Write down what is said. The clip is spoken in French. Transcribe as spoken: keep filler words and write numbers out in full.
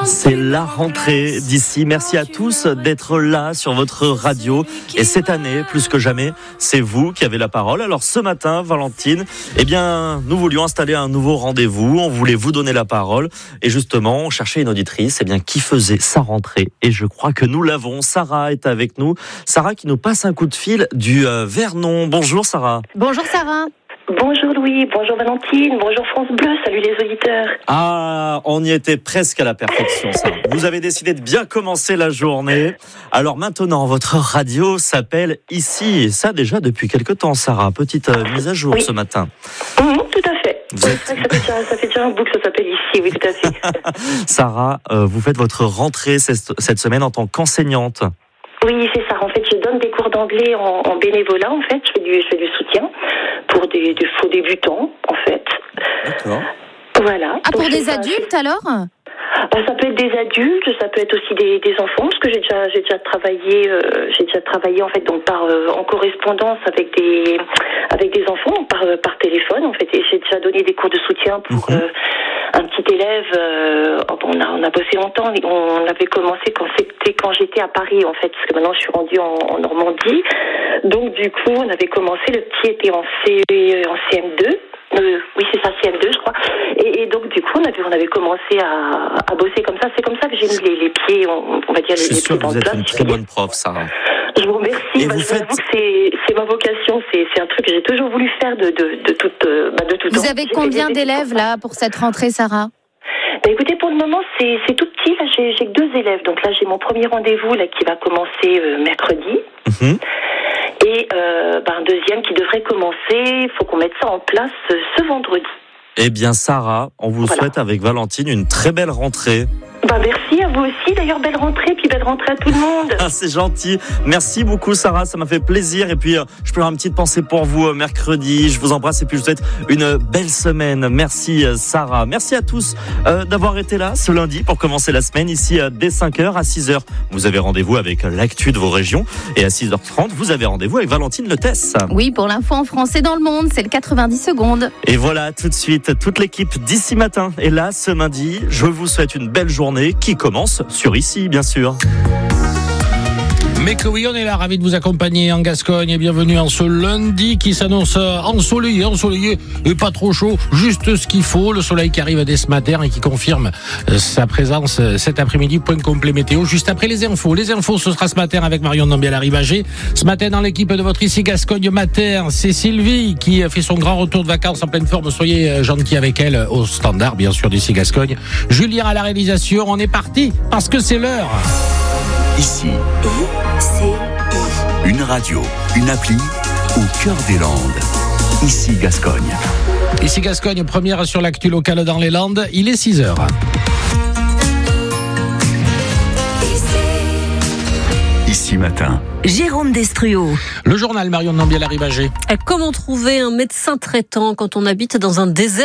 C'est la rentrée d'ici. Merci à tous d'être là sur votre radio. Et cette année, plus que jamais, c'est vous qui avez la parole. Alors ce matin, Valentine, eh bien, nous voulions installer un nouveau rendez-vous. On voulait vous donner la parole. Et justement, on cherchait une auditrice, eh bien, qui faisait sa rentrée. Et je crois que nous l'avons. Sarah est avec nous. Sarah qui nous passe un coup de fil du euh, Vernon. Bonjour Sarah. Bonjour Sarah. Bonjour Louis, bonjour Valentine, bonjour France Bleu, salut les auditeurs. Ah, on y était presque à la perfection, ça. Vous avez décidé de bien commencer la journée. Alors maintenant, votre radio s'appelle Ici, et ça déjà depuis quelque temps, Sarah. Petite euh, mise à jour oui. ce matin. Mmh, tout à fait. Vous êtes... ça, fait déjà, ça fait déjà un bout que ça s'appelle Ici, oui, tout à fait. Sarah, euh, vous faites votre rentrée cette, cette semaine en tant qu'enseignante. Oui, c'est ça. En fait, je donne des cours d'anglais en, en bénévolat, en fait. Je fais du, je fais du soutien pour des, des faux débutants, en fait. D'accord. Voilà. Ah, donc, pour des adultes, pas... alors bah, ça peut être des adultes, ça peut être aussi des, des enfants, parce que j'ai déjà, j'ai déjà travaillé, euh, j'ai déjà travaillé en fait donc par euh, en correspondance avec des, avec des enfants par euh, par téléphone en fait, et j'ai déjà donné des cours de soutien pour mmh. euh, un petit élève. Euh, on a on a bossé longtemps, on avait commencé quand c'était quand j'étais à Paris en fait, parce que maintenant je suis rendue en, en Normandie. Donc du coup, on avait commencé, le petit était en C en C M deux. Euh, oui, c'est ça, C M deux, je crois. Et, et donc, du coup, on avait, on avait commencé à, à bosser comme ça. C'est comme ça que j'ai mis les, les pieds, on, on va dire, je les, suis sûr les pieds que vous en êtes place. Une très bonne prof, Sarah. Je vous remercie. Et bah, vous je faites... vous avoue que c'est, c'est ma vocation. C'est, c'est un truc que j'ai toujours voulu faire de, de, de toute, bah, de tout temps. Vous avez combien d'élèves, là, pour cette rentrée, Sarah? Bah, écoutez, pour le moment, c'est, c'est tout petit. Là, j'ai, j'ai que deux élèves. Donc là, j'ai mon premier rendez-vous, là, qui va commencer euh, mercredi. Mm-hmm. Et euh, bah, un deuxième qui devrait commencer. Il faut qu'on mette ça en place euh, ce vendredi. Eh bien, Sarah, on vous voilà. souhaite avec Valentine une très belle rentrée. Bah merci à vous aussi, d'ailleurs belle rentrée, puis belle rentrée à tout le monde. Ah, c'est gentil, merci beaucoup Sarah, ça m'a fait plaisir. Et puis euh, je peux avoir une petite pensée pour vous euh, mercredi. Je vous embrasse et puis je vous souhaite une belle semaine. Merci euh, Sarah, merci à tous euh, d'avoir été là ce lundi pour commencer la semaine ici euh, dès cinq heures. À six heures, vous avez rendez-vous avec l'actu de vos régions, et à six heures trente, vous avez rendez-vous avec Valentine Letesse. Oui, pour l'info en français dans le monde, c'est le quatre-vingt-dix secondes. Et voilà, tout de suite, toute l'équipe d'Ici Matin est là ce lundi. Je vous souhaite une belle journée qui commence sur Ici, bien sûr. Mais que oui, on est là, ravis de vous accompagner en Gascogne, et bienvenue en ce lundi qui s'annonce ensoleillé, ensoleillé et pas trop chaud, juste ce qu'il faut. Le soleil qui arrive dès ce matin et qui confirme sa présence cet après-midi. Point complet météo, juste après les infos. Les infos, ce sera ce matin avec Marion Nambiel-Arrivagé. Ce matin, dans l'équipe de votre Ici Gascogne Matin, c'est Sylvie qui fait son grand retour de vacances en pleine forme. Soyez gentils avec elle au standard, bien sûr, d'Ici Gascogne. Julien à la réalisation, on est parti parce que c'est l'heure. Ici, I-C-I. Une radio, une appli au cœur des Landes. Ici Gascogne. Ici Gascogne, première sur l'actu locale dans les Landes. Il est six heures. Ici Matin. Jérôme Destruau. Le journal Marion Nambiel-Arrivagé. Comment trouver un médecin traitant quand on habite dans un désert